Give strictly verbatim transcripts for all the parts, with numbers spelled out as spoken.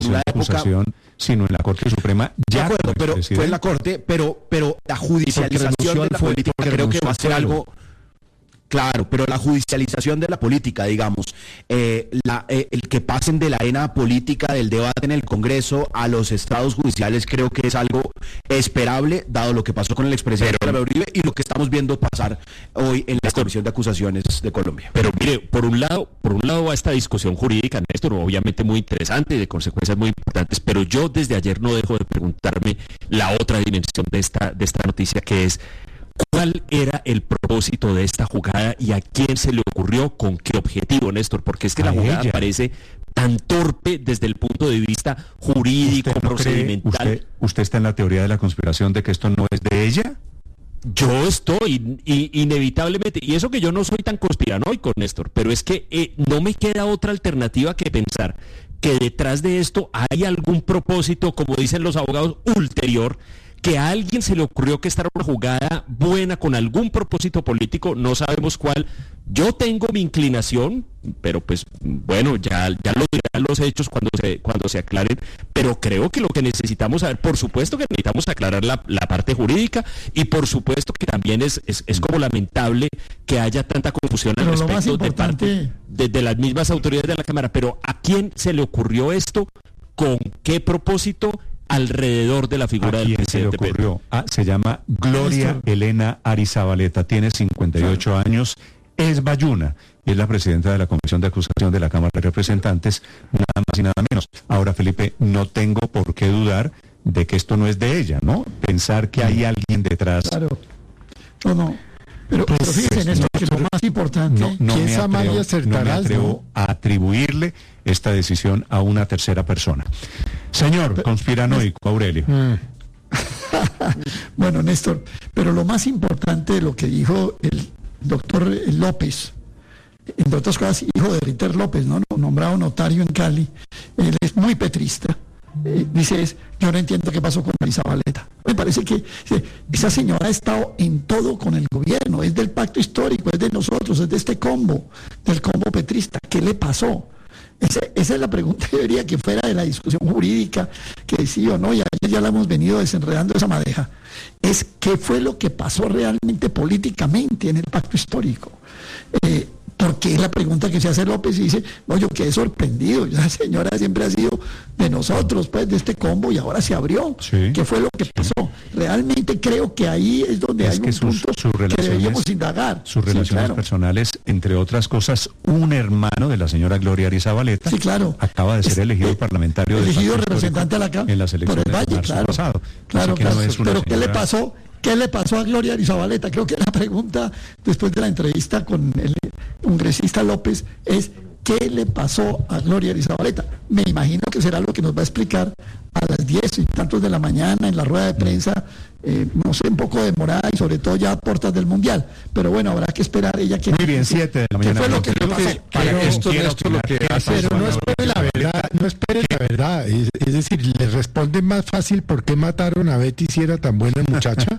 una acusación, época, sino en la Corte Suprema. Ya de acuerdo, pero fue en la Corte, pero, pero la judicialización de la política creo que va a ser algo... Claro, pero la judicialización de la política, digamos, eh, la, eh, el que pasen de la arena política del debate en el Congreso a los estados judiciales creo que es algo esperable, dado lo que pasó con el expresidente Álvaro Uribe y lo que estamos viendo pasar hoy en la Comisión de Acusaciones de Colombia. Pero mire, por un lado, por un lado va esta discusión jurídica, Néstor, obviamente muy interesante y de consecuencias muy importantes, pero yo desde ayer no dejo de preguntarme la otra dimensión de esta, de esta noticia, que es: ¿cuál era el propósito de esta jugada y a quién se le ocurrió, con qué objetivo, Néstor? Porque es que la jugada ella. parece tan torpe desde el punto de vista jurídico, ¿Usted no procedimental. Cree, usted, ¿Usted está en la teoría de la conspiración de que esto no es de ella? Yo estoy, y, inevitablemente, y eso que yo no soy tan conspiranoico, Néstor, pero es que eh, no me queda otra alternativa que pensar que detrás de esto hay algún propósito, como dicen los abogados, ulterior, que a alguien se le ocurrió que esta era una jugada buena con algún propósito político, no sabemos cuál. Yo tengo mi inclinación, pero pues bueno, ya, ya lo dirán los hechos cuando se, cuando se aclaren, pero creo que lo que necesitamos saber, por supuesto que necesitamos aclarar la, la parte jurídica, y por supuesto que también es, es, es como lamentable que haya tanta confusión al respecto importante... de, parte, de, de las mismas autoridades de la Cámara, pero ¿a quién se le ocurrió esto? ¿Con qué propósito? Alrededor de la figura del presidente se le ocurrió? Ah, se llama Gloria Néstor. Elena Arizabaleta, tiene cincuenta y ocho claro. años, es bayuna, y es la presidenta de la Comisión de Acusación de la Cámara de Representantes, nada más y nada menos. Ahora, Felipe, no tengo por qué dudar de que esto no es de ella, ¿no? Pensar que hay alguien detrás. Claro. No, no. Pero, pues, pero fíjense, Néstor, no, que lo más importante, no, no que es Amalia Certaraz, no me atrevo ¿no? a atribuirle esta decisión a una tercera persona. Señor pero, conspiranoico, Aurelio. Mm. Bueno, Néstor, pero lo más importante de lo que dijo el doctor López, entre otras cosas, hijo de Ritter López, ¿no? Nombrado notario en Cali, él es muy petrista. Eh, dice es, yo no entiendo qué pasó con Arizabaleta. Me parece que eh, esa señora ha estado en todo con el gobierno, es del pacto histórico, es de nosotros, es de este combo, del combo petrista. ¿Qué le pasó? Ese, esa es la pregunta que debería que fuera de la discusión jurídica, que sí o no, y ayer ya la hemos venido desenredando esa madeja. Es qué fue lo que pasó realmente políticamente en el pacto histórico. Eh, Porque es la pregunta que se hace López y dice, no, yo quedé sorprendido, la señora siempre ha sido de nosotros, pues, de este combo, y ahora se abrió. Sí. ¿Qué fue lo que pasó? Realmente creo que ahí es donde es hay que un sus, punto sus que deberíamos indagar. Sus relaciones sí, claro. personales, entre otras cosas, un hermano de la señora Gloria Arizabaleta, sí, claro. acaba de ser es, elegido eh, parlamentario elegido representante a la Cámara en las elecciones por el Valle, de marzo claro. pasado. Claro, claro. No es una pero señora... ¿qué le pasó? ¿Qué le pasó a Gloria Arizabaleta? Creo que la pregunta después de la entrevista con el congresista López es ¿qué le pasó a Gloria Arizabaleta? Me imagino que será lo que nos va a explicar a las diez y tantos de la mañana en la rueda de prensa, eh, no sé, un poco demorada y sobre todo ya a puertas del Mundial. Pero bueno, habrá que esperar ella que... Muy bien, siete de la mañana. ¿Qué fue lo que le pasó? Que, para esto, esto lo que hace, pero no espere la verdad, no espere la verdad. Es, es decir, le responde más fácil por qué mataron a Betty si era tan buena muchacha.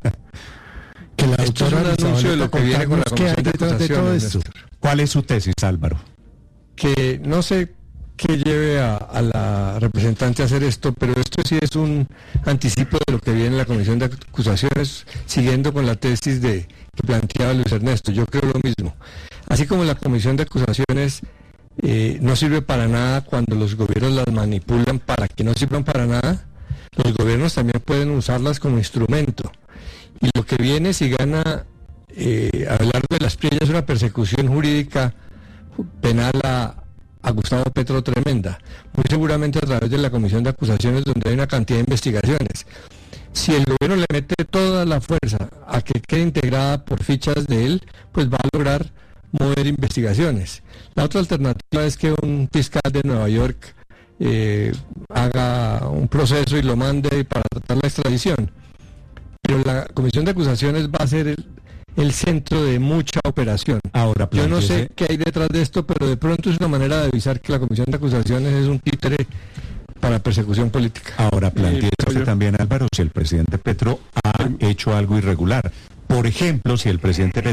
Que la esto es un anuncio de lo que viene con la Comisión de detrás de todo esto. ¿Cuál es su tesis, Álvaro? Que no sé qué lleve a, a la representante a hacer esto, pero esto sí es un anticipo de lo que viene en la Comisión de Acusaciones, siguiendo con la tesis de que planteaba Luis Ernesto. Yo creo lo mismo. Así como la Comisión de Acusaciones eh, no sirve para nada cuando los gobiernos las manipulan para que no sirvan para nada, los gobiernos también pueden usarlas como instrumento. Y lo que viene, si gana, eh, a lo largo de las Priellas, una persecución jurídica penal a, a Gustavo Petro tremenda, muy seguramente a través de la Comisión de Acusaciones, donde hay una cantidad de investigaciones. Si el gobierno le mete toda la fuerza a que quede integrada por fichas de él, pues va a lograr mover investigaciones. La otra alternativa es que un fiscal de Nueva York eh, haga un proceso y lo mande para tratar la extradición. Pero la Comisión de Acusaciones va a ser el, el centro de mucha operación. Ahora, yo no sé qué hay detrás de esto, pero de pronto es una manera de avisar que la Comisión de Acusaciones es un títere para persecución política. Ahora, planteese eh, yo... también, Álvaro, si el presidente Petro ha hecho algo irregular. Por ejemplo, si el presidente Petro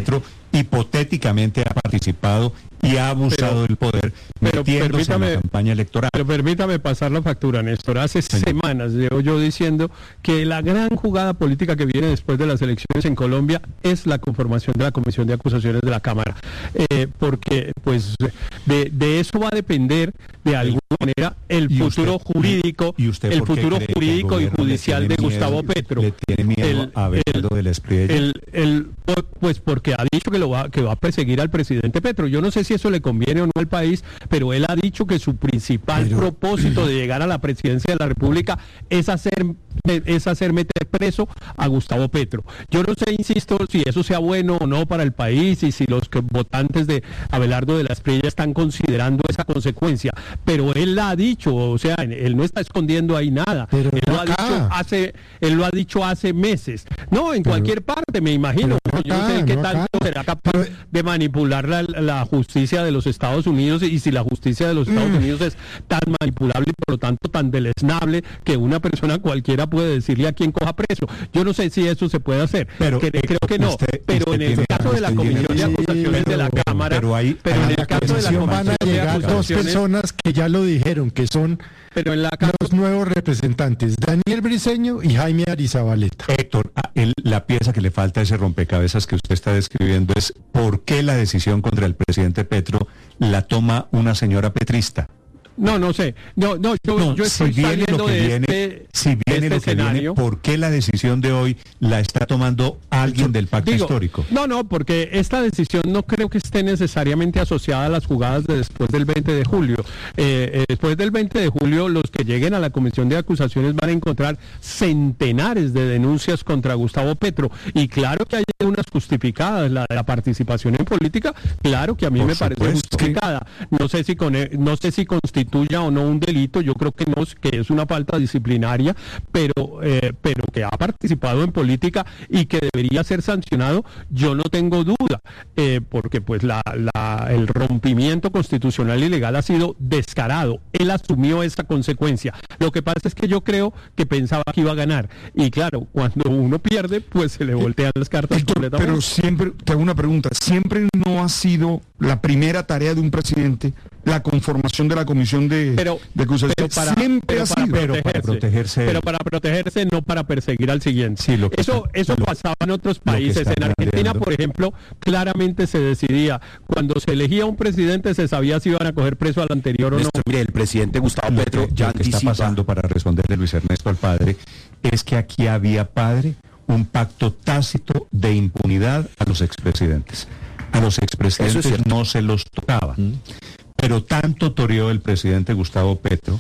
hipotéticamente ha participado y ha abusado Pero- del poder pero metiéndose en permítame- la campaña electoral. Pero permítame pasar la factura, Néstor. Hace Señor. semanas llevo yo diciendo que la gran jugada política que viene después de las elecciones en Colombia es la conformación de la Comisión de Acusaciones de la Cámara. Eh, porque pues de, de eso va a depender de alguna manera el ¿Y futuro usted- jurídico, y usted el por qué futuro cree que el jurídico y gobierno le judicial tiene de Gustavo miedo- Petro. le tiene miedo El- a Abelardo el- de la Espriella? El, el, pues porque ha dicho que lo va, que va a perseguir al presidente Petro. Yo no sé si eso le conviene o no al país, pero él ha dicho que su principal Pero- propósito de llegar a la presidencia de la República es hacer es hacer meter preso a Gustavo Petro. Yo no sé, insisto, si eso sea bueno o no para el país y si los que, votantes de Abelardo de la Espriella están considerando esa consecuencia, pero él la ha dicho, o sea, él no está escondiendo ahí nada. Pero él no lo ha acá. dicho hace él lo ha dicho hace meses. No, en cualquier parte, me imagino. pero no Yo no sé acá, qué no tanto acá. será capaz de manipular la, la justicia de los Estados Unidos y si la justicia de los Estados Unidos es tan manipulable y por lo tanto tan deleznable que una persona cualquiera puede decirle a quien coja preso. Yo no sé si eso se puede hacer. Pero, que, creo que no. usted- pero usted en el tiene- caso de la usted Comisión tiene- de Acusaciones de la pero- Cámara, pero hay- pero en hay el la caso de la comisión Comisión van a de llegar dos Acusaciones, personas que ya lo dijeron, que son pero en la los nuevos representantes, Daniel Briceño y Jaime Arizabaleta. Héctor, ah, el- la pieza que le falta a ese rompecabezas que usted está describiendo es por qué la decisión contra el presidente Petro la toma una señora petrista. No, no sé. No, no, yo, No, yo estoy si viene saliendo lo que de viene, este, si viene de este lo que viene, escenario. ¿por qué la decisión de hoy la está tomando alguien del pacto Digo, histórico? No, no, porque esta decisión no creo que esté necesariamente asociada a las jugadas de después del veinte de julio. Eh, eh, después del veinte de julio, los que lleguen a la Comisión de Acusaciones van a encontrar centenares de denuncias contra Gustavo Petro. Y claro que hay unas justificadas, la de la participación en política, claro que a mí Por me parece supuesto. justificada. No sé si con, no sé si constituya o no un delito, yo creo que no, que es una falta disciplinaria, pero, eh, pero que ha participado en política y que debería ser sancionado, yo no tengo duda, eh, porque pues la, la, el rompimiento constitucional y legal ha sido descarado. Él asumió esta consecuencia. Lo que pasa es que yo creo que pensaba que iba a ganar. Y claro, cuando uno pierde, pues se le voltean las cartas Héctor, completamente. pero siempre, te hago una pregunta, siempre no ha sido la primera tarea de un presidente la conformación de la comisión de, Pero- de acusación. pero para, siempre pero ha para sido. Pero para protegerse. pero para protegerse, no para perseguir al siguiente. Sí, lo que eso está- eso lo- pasaba en otros lo que países. está En Argentina, planteando. por ejemplo, claramente se decidía, cuando se elegía un presidente se sabía si iban a coger preso al anterior o no. Néstor, mire, el presidente Gustavo Lo Petro que, ya lo que está anticipa. pasando, para responderle Luis Ernesto al padre, es que aquí había, padre, un pacto tácito de impunidad a los expresidentes. A los Eso es expresidentes cierto. no se los tocaba. Pero tanto toreó el presidente Gustavo Petro,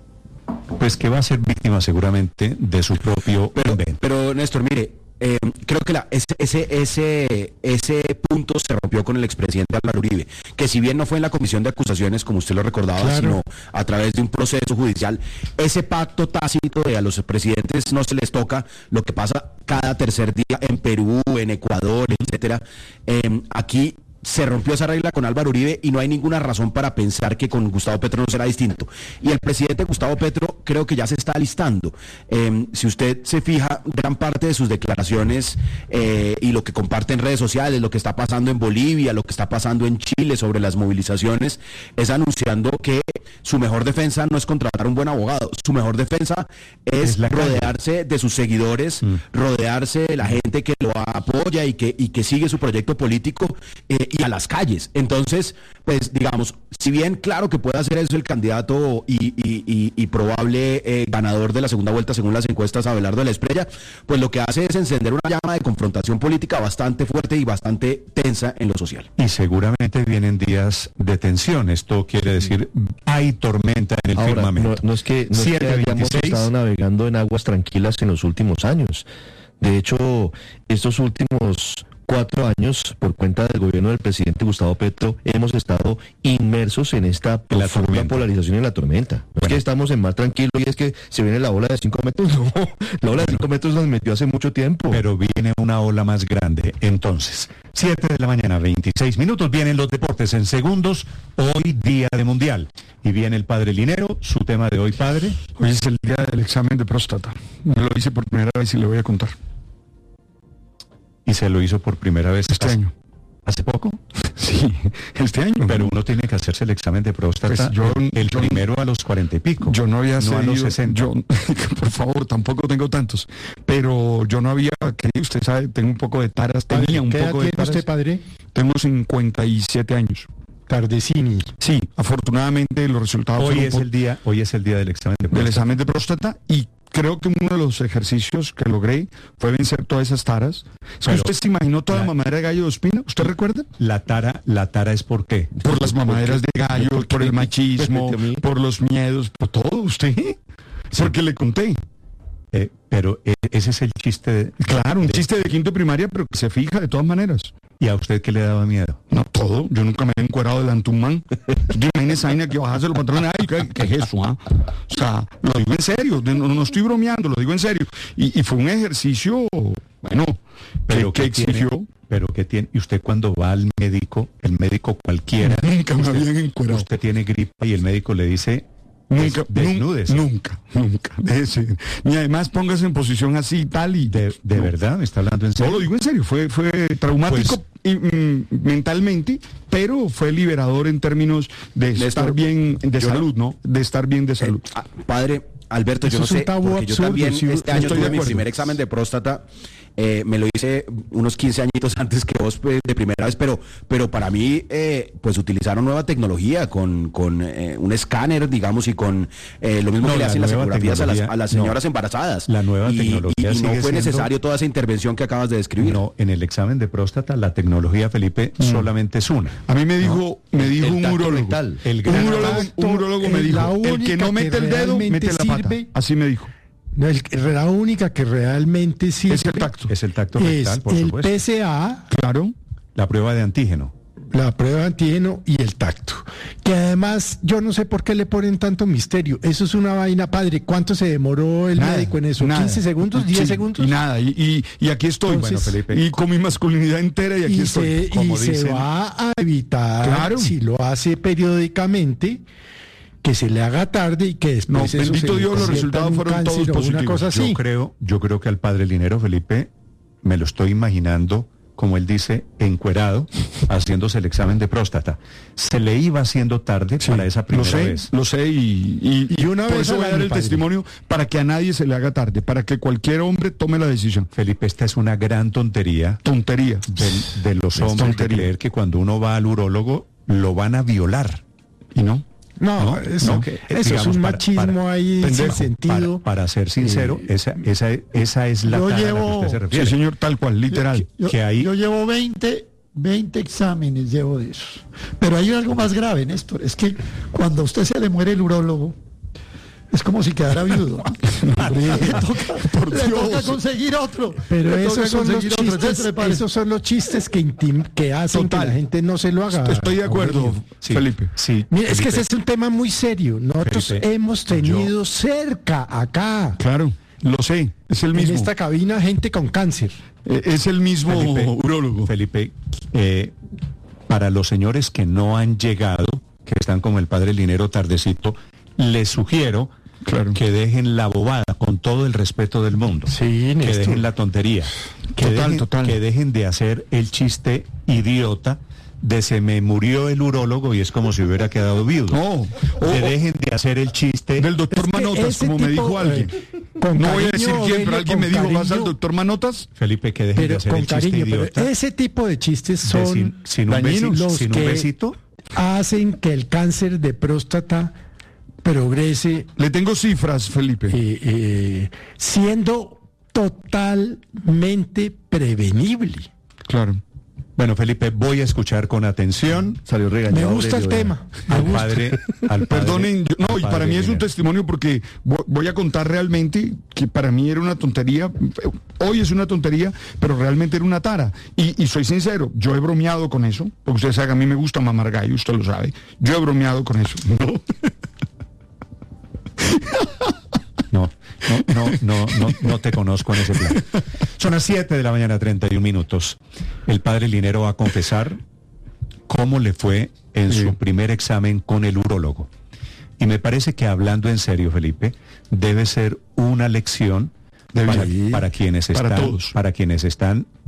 pues que va a ser víctima seguramente de su propio Pero, invento. pero Néstor, mire, eh, creo que la, ese, ese, ese, ese punto se rompió con el expresidente Álvaro Uribe, que si bien no fue en la comisión de acusaciones, como usted lo recordaba, Claro. sino a través de un proceso judicial, ese pacto tácito de a los presidentes no se les toca lo que pasa cada tercer día en Perú, en Ecuador, etcétera. Eh, aquí se rompió esa regla con Álvaro Uribe y no hay ninguna razón para pensar que con Gustavo Petro no será distinto. Y el presidente Gustavo Petro creo que ya se está alistando. Eh, si usted se fija, gran parte de sus declaraciones eh, y lo que comparte en redes sociales, lo que está pasando en Bolivia, lo que está pasando en Chile sobre las movilizaciones, es anunciando que su mejor defensa no es contratar un buen abogado, su mejor defensa es, Es la calle. rodearse de sus seguidores, Mm. rodearse de la gente que lo apoya y que, y que sigue su proyecto político eh, y a las calles. Entonces, pues digamos, si bien claro que puede hacer eso el candidato y, y- y- y probable eh, ganador de la segunda vuelta según las encuestas, Abelardo de la Espriella, pues lo que hace es encender una llama de confrontación política bastante fuerte y bastante tensa en lo social. Y seguramente vienen días de tensión. Esto quiere decir, hay tormenta en el Ahora, no, firmamento. no es que, no es que siete hayamos veintiséis. estado navegando en aguas tranquilas en los últimos años. De hecho, estos últimos cuatro años, por cuenta del gobierno del presidente Gustavo Petro, hemos estado inmersos en esta En la profunda tormenta. polarización y en la tormenta. No es que estamos en mar tranquilo y es que se viene la ola de cinco metros. No, la ola de cinco metros nos metió hace mucho tiempo. Pero viene una ola más grande. Entonces, siete de la mañana, veintiséis minutos, vienen los deportes en segundos, hoy día de mundial. Y viene el padre Linero, su tema de hoy, padre. Hoy es el día del examen de próstata. Me lo hice por primera vez y le voy a contar. Y se lo hizo por primera vez Este año. ¿Hace poco? Sí, este año. Pero uno tiene que hacerse el examen de próstata, Pues yo- el, el yo- primero a los cuarenta y pico. Yo no había no a los cedido- sesenta. yo, por favor, tampoco tengo tantos, pero yo no había querido, usted sabe, tengo un poco de taras, Padre, tenía un ¿qué edad poco de tiene taras. usted, padre? Tengo cincuenta y siete años. Tardecini. Sí, afortunadamente los resultados Hoy fueron es po- el día, hoy es el día del examen de del próstata. examen de próstata y creo que uno de los ejercicios que logré fue vencer todas esas taras. Es que Pero- usted se imaginó toda la la- mamadera de gallo de Ospina, ¿usted recuerda? La tara, la tara es por qué. Por las mamaderas de gallo, por el machismo, por los miedos, por todo, usted. Porque le conté. Eh, pero eh, ese es el chiste. De, Claro, un de- chiste de quinto de primaria, pero que se fija de todas maneras. ¿Y a usted qué le daba miedo? No, todo. Yo nunca me he encuerado delante de un man. Yo imagínese esa vaina que bajarse los pantalones. Ay, ¿qué, qué es eso? ah? O sea, lo digo en serio. No, no estoy bromeando, lo digo en serio. Y, y fue un ejercicio, bueno, Pero que, que ¿qué tiene? exigió. Pero que tiene, y usted cuando va al médico, el médico cualquiera, Nunca me habían encuerado. usted tiene gripa y el médico le dice, Nunca, des- desnúdese. Nunca, nunca. Ese. Ni además póngase en posición así y tal. Y De, de no. verdad, me está hablando en No, serio. lo digo en serio, fue, fue traumático Pues- y, mm, mentalmente, pero fue liberador en términos de Néstor, estar bien de yo no- salud, ¿no? De estar bien de salud. Ah, padre Alberto, yo Eso no es un sé, tabú porque yo absurdo, también sí, este no año estoy tuve de mi acuerdo. primer examen de próstata, eh, me lo hice unos quince añitos antes que vos, pues, de primera vez, pero pero para mí, eh, pues utilizaron nueva tecnología con, con eh, un escáner, digamos, y con eh, lo mismo No, que le la hacen las nueva ecografías a las, tecnología, a las no. señoras embarazadas. La nueva y, tecnología y- y no sigue fue siendo- necesario toda esa intervención que acabas de describir. No, en el examen de próstata, la tecnología, Felipe, solamente es una. A mí me dijo, me dijo el un tacto urólogo. rectal. El Un gran urólogo, un urólogo me es dijo, la el que única no que mete el dedo, realmente mete la pata. sirve. Así me dijo. No, el- la única que realmente sirve Es el tacto. Es el tacto es rectal, por el supuesto. P C A, Claro. La prueba de antígeno. la prueba de antígeno y el tacto. Que además, yo no sé por qué le ponen tanto misterio. Eso es una vaina, padre. ¿Cuánto se demoró el Nada, médico en eso? nada. ¿quince segundos? ¿diez Sí, segundos? Y nada, y, y, y aquí estoy, Entonces, bueno, Felipe, y y con mi masculinidad entera y aquí y estoy. se, y como se dicen. va a evitar, Claro. si lo hace periódicamente, que se le haga tarde y que después No, eso bendito se Dios, los convierta resultados en un fueron todos cáncer o una positivos. cosa así. Yo creo, yo creo que al padre Linero, Felipe, me lo estoy imaginando, como él dice, encuerado, haciéndose el examen de próstata. Se le iba haciendo tarde Sí, para esa lo primera sé, vez. lo sé y, y, Y una por vez eso al voy a dar año, el padre. testimonio para que a nadie se le haga tarde, para que cualquier hombre tome la decisión. Felipe, esta es una gran tontería Tontería. de, de los Es hombres de tontería. creer que cuando uno va al urólogo lo van a violar. ¿Y no? No, No, eso, no, que, eso es digamos, un para- machismo para- ahí sin pendejo, sentido. Para, para ser sincero, Eh, esa, esa, esa es la yo tara a la que llevo- usted se Sí, refiere. señor, tal cual, literal. Yo, que ahí- yo llevo veinte, veinte exámenes, llevo de esos. Pero hay algo más grave, Néstor, es que cuando a usted se le muere el urólogo, es como si quedara viudo. le toca, le toca conseguir otro. Pero Le toca esos son, los conseguir otro. Entonces, chistes, prepárese. esos son los chistes que, intim- que hacen Total. que la gente no se lo haga. Estoy de acuerdo, Aurelio. Sí, Felipe. Sí, Mira, es que Felipe. ese es un tema muy serio. Nosotros Felipe, hemos tenido cerca acá, Claro, lo sé, es el en mismo. esta cabina, gente con cáncer. Eh, Es el mismo Felipe, urólogo. Felipe, eh, para los señores que no han llegado, que están como el padre Linero tardecito, les sugiero Claro. que dejen la bobada con todo el respeto del mundo. Sí, que Néstor. dejen la tontería. Que, Total, dejen, total. que dejen de hacer el chiste idiota de se me murió el urólogo y es como si hubiera quedado viudo. No, que o- dejen de hacer el chiste Del doctor Es que Manotas, ese como me tipo, dijo alguien. eh, con No voy a cariño, decir quién, pero Aurelio, alguien me con dijo, ¿vas al cariño, doctor Manotas? Felipe, que dejen de pero hacer con el chiste cariño. Pero idiota. ese tipo de chistes de son sin, sin un dañinos, besito, los sin un que besito. hacen que el cáncer de próstata progrese Le tengo cifras, Felipe. eh, eh, siendo totalmente prevenible. Claro. Bueno, Felipe, voy a escuchar con atención Salió regañado. Me gusta el Aurelio, tema. Me al gusta. padre. Al padre- Perdonen, yo- no, al y para padre mí es un Linero. testimonio porque vo- voy a contar realmente que para mí era una tontería, hoy es una tontería, pero realmente era una tara. Y, y soy sincero, yo he bromeado con eso, porque ustedes saben, a mí me gusta mamar gallo, usted lo sabe. Yo he bromeado con eso. ¿no? No, no, no, no, no, no te conozco en ese plan. Son las siete de la mañana, treinta y un minutos. El padre Linero va a confesar cómo le fue en Sí. su primer examen con el urólogo. Y me parece que hablando en serio, Felipe, debe ser una lección Debe para, ser. para quienes Para están, todos. para quienes están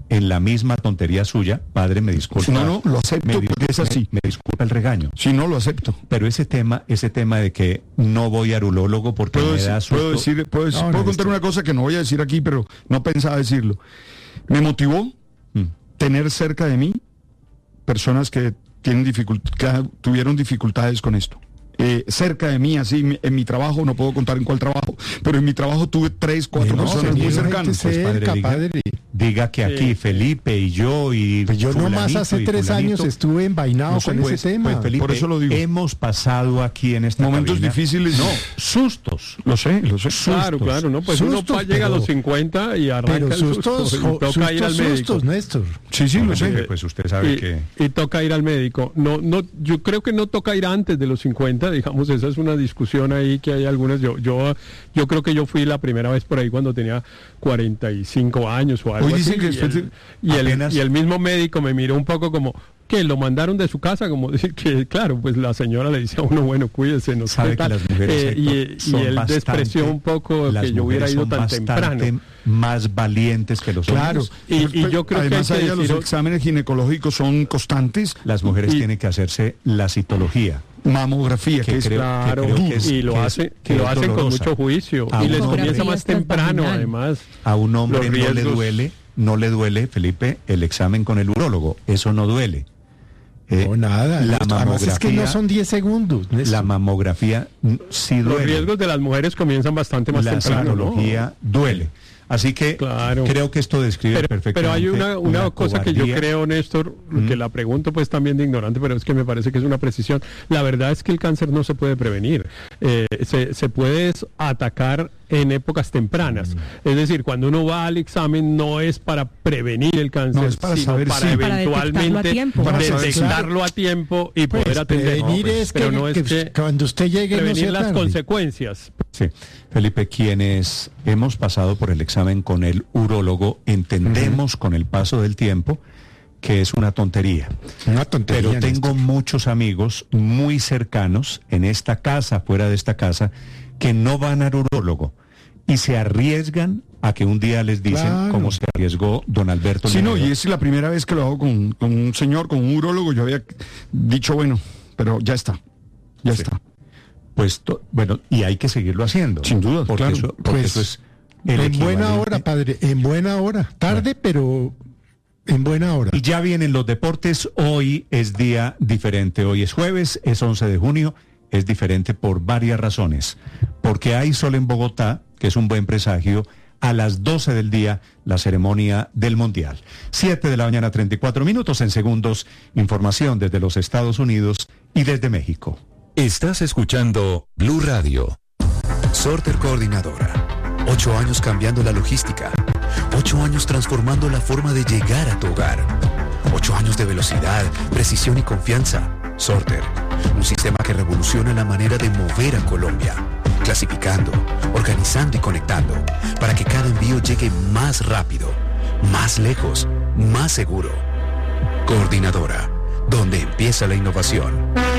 en la misma tontería suya, padre, me disculpa. No, no, lo acepto, me, porque es así. Me, me disculpa el regaño. Si no, lo acepto. Pero ese tema, ese tema de que no voy a urológo porque Puedo me decir, da susto. puedo, decir, puedo, decir, No, puedo no, contar esto- una cosa que no voy a decir aquí, pero no pensaba decirlo. Me motivó Mm. tener cerca de mí personas que tienen dificult- que tuvieron dificultades con esto. Eh, cerca de mí, así, mi- en mi trabajo, no puedo contar en cuál trabajo, pero en mi trabajo tuve tres, cuatro No, personas se muy niega cercanas. gente Pues, padre, cerca, diga. padre. Diga que aquí Felipe y yo y Pues yo nomás fulanito hace y tres fulanito, años estuve envainado No sé, con pues, ese tema. pues, Felipe, Por eso lo digo. hemos pasado aquí en esta Momentos cabina- difíciles. No, sustos. Lo sé, lo sé. Claro, sustos. claro, ¿no? Pues uno Sustos, pa- llega a los pero- cincuenta y arranca Pero el susto sustos, y jo- toca ir al sustos, médico. sustos, Néstor. Sí, sí, lo Hombre, sé. pues usted sabe y, que... y toca ir al médico. No, no, yo creo que no toca ir antes de los cincuenta, digamos, esa es una discusión ahí que hay algunas. Yo, yo, yo creo que yo fui la primera vez por ahí cuando tenía cuarenta y cinco años o algo Hoy así. dicen que y, después el, de- y, el, apenas- y el mismo médico me miró un poco como que lo mandaron de su casa, como decir que, claro, pues la señora le dice a uno, bueno, cuídese, no sé Sabe qué que tal. las mujeres, Eh, y, Héctor, y son él bastante- despreció un poco las que yo hubiera mujeres ido son tan bastante temprano. más valientes que los Claro, hombres. Y- y yo creo que además hay que allá los decir- exámenes ginecológicos son constantes. Las mujeres Y- tienen que hacerse la citología. Mamografía, Que que, es creo- Claro, que creo que es- y lo, que es- hace, que y lo es hacen con dolorosa. mucho juicio A y un les hombre- comienza más temprano, transvaginal. además. A un hombre Los no le riesgos- duele, no le duele, Felipe, el examen con el urólogo. Eso no duele. Eh, No, nada. La Néstor. Además es que no mamografía, son diez segundos. Néstor. la mamografía mm, sí Los duele. riesgos de las mujeres comienzan bastante más la temprano, ¿no? citología duele. Así que Claro. creo que esto describe Pero, perfectamente. pero hay una, una cosa que yo cobardía. creo, Néstor, Mm. que la pregunto pues también de ignorante, pero es que me parece que es una precisión. La verdad es que el cáncer no se puede prevenir. Eh, se, se puede es atacar en épocas tempranas. Mm. Es decir, cuando uno va al examen no es para prevenir el cáncer, No, es para sino saber para si- Para eventualmente detectarlo a tiempo. Para saber si- detectarlo a tiempo y Pues, poder atender. prevenir No, pues, es que, pero no es que que cuando usted llegue no prevenir sea las tarde. consecuencias. Sí, Felipe, quienes hemos pasado por el examen con el urólogo, entendemos con el paso del tiempo que es una tontería. Una tontería. Pero tengo Néstor. muchos amigos muy cercanos en esta casa, fuera de esta casa, que no van al urólogo y se arriesgan a que un día les dicen Claro. cómo se arriesgó don Alberto. Sí, no, Linero. y es la primera vez que lo hago con, con un señor, con un urólogo. Yo había dicho, bueno, pero ya está, ya Sí. está. Pues, to- bueno, y hay que seguirlo haciendo. Sin duda, porque claro. Eso, porque Pues, eso es el En buena equivalente. hora, padre, en buena hora. Tarde, pero en buena hora. Y ya vienen los deportes. Hoy es día diferente. Hoy es jueves, es once de junio. Es diferente por varias razones. Porque hay sol en Bogotá, que es un buen presagio. A las doce del día, la ceremonia del Mundial. siete de la mañana, treinta y cuatro minutos. En segundos, información desde los Estados Unidos y desde México. Estás escuchando Blue Radio. Sorter Coordinadora. Ocho años cambiando la logística. Ocho años transformando la forma de llegar a tu hogar. Ocho años de velocidad, precisión y confianza. Sorter. Un sistema que revoluciona la manera de mover a Colombia. Clasificando, organizando y conectando. Para que cada envío llegue más rápido, más lejos, más seguro. Coordinadora. Donde empieza la innovación.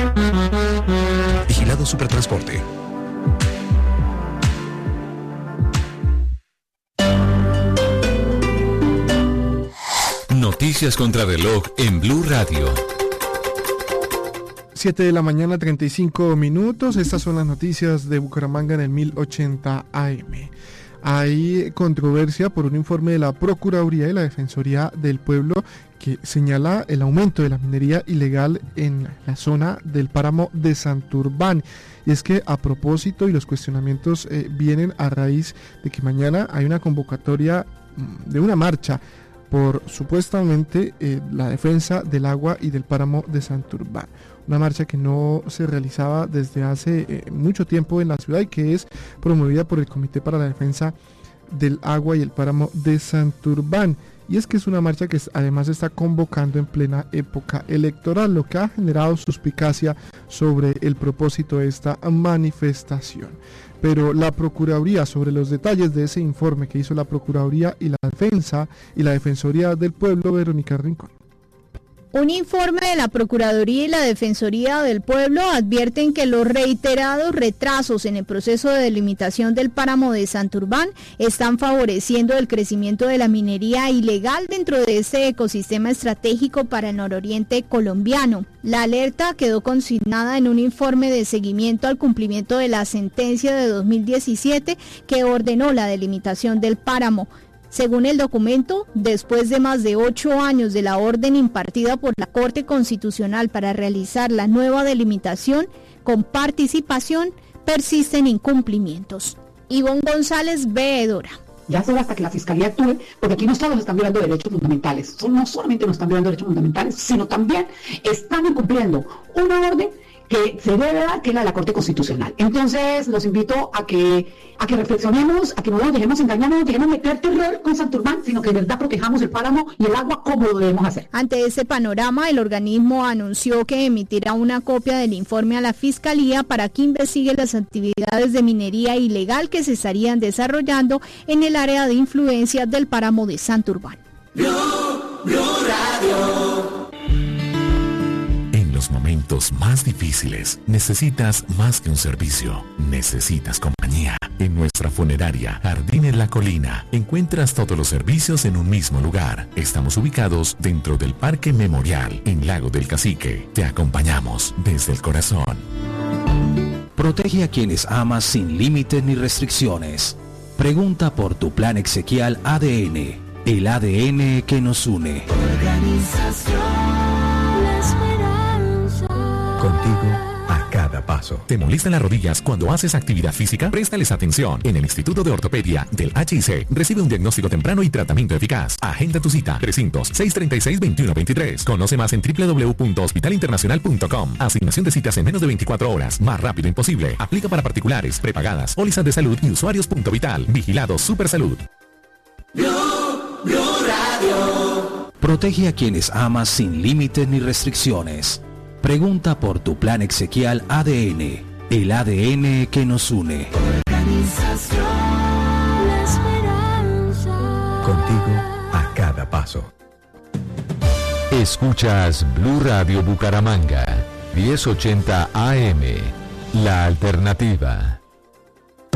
Vigilado Supertransporte. Noticias contra reloj en Blue Radio. siete de la mañana, treinta y cinco minutos. Estas son las noticias de Bucaramanga en el mil ochenta A M. Hay controversia por un informe de la Procuraduría y la Defensoría del Pueblo que señala el aumento de la minería ilegal en la zona del páramo de Santurbán. Y es que a propósito, y los cuestionamientos eh, vienen a raíz de que mañana hay una convocatoria mm, de una marcha por supuestamente eh, la defensa del agua y del páramo de Santurbán. Una marcha que no se realizaba desde hace eh, mucho tiempo en la ciudad y que es promovida por el Comité para la Defensa del Agua y el Páramo de Santurbán. Y es que es una marcha que además está convocando en plena época electoral, lo que ha generado suspicacia sobre el propósito de esta manifestación. Pero la Procuraduría, sobre los detalles de ese informe que hizo la Procuraduría y la Defensa y la Defensoría del Pueblo, Verónica Rincón. Un informe de la Procuraduría y la Defensoría del Pueblo advierten que los reiterados retrasos en el proceso de delimitación del páramo de Santurbán están favoreciendo el crecimiento de la minería ilegal dentro de este ecosistema estratégico para el nororiente colombiano. La alerta quedó consignada en un informe de seguimiento al cumplimiento de la sentencia de dos mil diecisiete que ordenó la delimitación del páramo. Según el documento, después de más de ocho años de la orden impartida por la Corte Constitucional para realizar la nueva delimitación con participación, persisten incumplimientos. Ivonne González, veedora. Ya es hora hasta que la Fiscalía actúe, porque aquí no solo se están violando derechos fundamentales, no solamente no están violando derechos fundamentales, sino también están incumpliendo una orden que se debe dar, que es la de la Corte Constitucional. Entonces, los invito a que a que reflexionemos, a que no nos dejemos engañar, no nos dejemos meter terror con Santurbán, sino que de verdad protejamos el páramo y el agua como lo debemos hacer. Ante ese panorama, el organismo anunció que emitirá una copia del informe a la Fiscalía para que investigue las actividades de minería ilegal que se estarían desarrollando en el área de influencia del páramo de Santurbán. Blue, Blue Radio. En los momentos más difíciles, necesitas más que un servicio, necesitas compañía. En nuestra funeraria, Jardín en la Colina, encuentras todos los servicios en un mismo lugar. Estamos ubicados dentro del Parque Memorial, en Lago del Cacique. Te acompañamos desde el corazón. Protege a quienes amas sin límites ni restricciones. Pregunta por tu plan exequial A D N, el A D N que nos une. Organización La Esperanza. Contigo a cada paso. ¿Te molestan las rodillas cuando haces actividad física? Préstales atención. En el Instituto de Ortopedia del H I C recibe un diagnóstico temprano y tratamiento eficaz. Agenda tu cita. trescientos, seiscientos treinta y seis, veintiuno veintitrés. Conoce más en doble u doble u doble u punto hospital internacional punto com. Asignación de citas en menos de veinticuatro horas. Más rápido imposible. Aplica para particulares, prepagadas, pólizas de salud y usuarios Punto Vital. Vigilado Supersalud. Blue, Blue Radio. Protege a quienes amas sin límites ni restricciones. Pregunta por tu plan exequial A D N, el A D N que nos une. Organización La Esperanza. Contigo a cada paso. Escuchas Blue Radio Bucaramanga, diez ochenta A M, La Alternativa.